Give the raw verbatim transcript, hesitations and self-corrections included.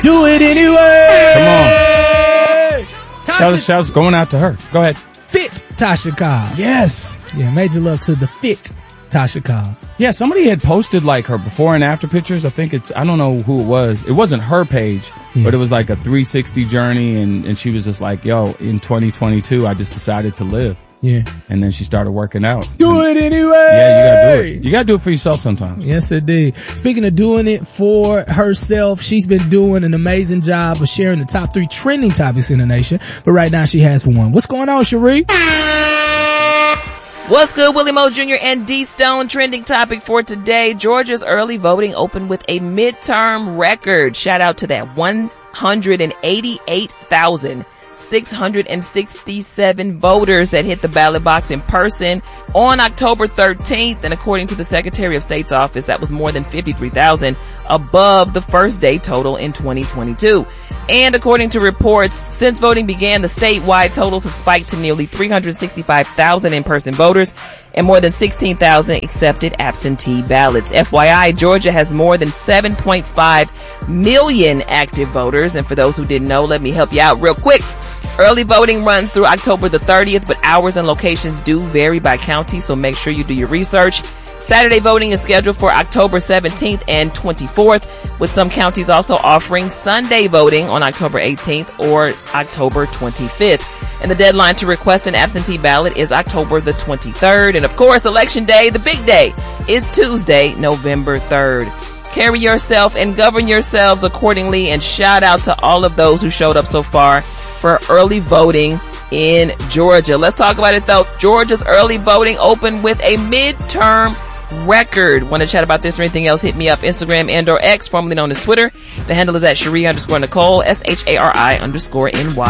Do it anyway. Come on. Tasha, Shouts, shouts going out to her. Go ahead. Fit Tasha Cobbs. Yes. Yeah, major love to the fit Tasha Cobbs. Yeah, somebody had posted like her before and after pictures. I think it's, I don't know who it was. It wasn't her page, yeah. but it was like a three sixty journey. And, and she was just like, yo, in twenty twenty-two, I just decided to live. Yeah. And then she started working out. Do and, it anyway. Yeah, you gotta do it. You gotta do it for yourself sometimes. Yes, indeed. Speaking of doing it for herself, she's been doing an amazing job of sharing the top three trending topics in the nation. But right now she has one. What's going on, Cherie? What's good, Willie Mo Junior and D Stone? Trending topic for today. Georgia's early voting opened with a midterm record. Shout out to that one hundred eighty-eight thousand six hundred sixty-seven voters that hit the ballot box in person on October thirteenth. And according to the Secretary of State's office, that was more than fifty-three thousand above the first day total in twenty twenty-two. And according to reports, since voting began, the statewide totals have spiked to nearly three hundred sixty-five thousand in-person voters and more than sixteen thousand accepted absentee ballots. F Y I, Georgia has more than seven point five million active voters. And for those who didn't know, let me help you out real quick. Early voting runs through October the thirtieth, but hours and locations do vary by county, so make sure you do your research. Saturday voting is scheduled for October seventeenth and twenty-fourth, with some counties also offering Sunday voting on October eighteenth or October twenty-fifth. And the deadline to request an absentee ballot is October the twenty-third. And of course, Election Day, the big day, is Tuesday, November third. Carry yourself and govern yourselves accordingly, and shout out to all of those who showed up so far for early voting in Georgia. Let's talk about it though. Georgia's early voting opened with a midterm record. Want to chat about this or anything else? Hit me up Instagram and or X, formerly known as Twitter. The handle is at Cherie underscore Nicole, S H A R I underscore N Y.